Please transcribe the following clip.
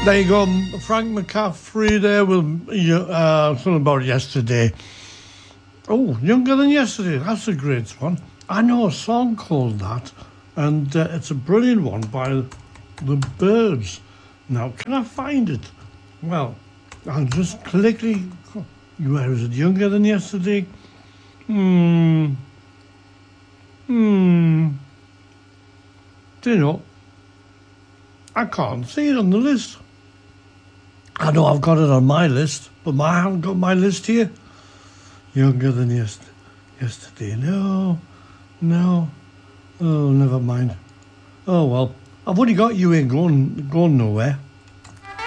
There you go, Frank McCaffrey there with something about yesterday. Oh, Younger Than Yesterday, that's a great one. I know a song called that, and it's a brilliant one by the Byrds. Now, can I find it? Well, I'll just quickly... Where is it? Younger Than Yesterday? Do you know? I can't see it on the list. I know I've got it on my list, but I haven't got my list here. Younger Than Yesterday. No. Oh, never mind. Oh, well. I've only got You Ain't Going Nowhere.